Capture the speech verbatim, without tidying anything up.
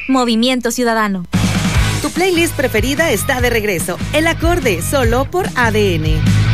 Movimiento Ciudadano. Tu playlist preferida está de regreso. El Acorde, solo por A D N.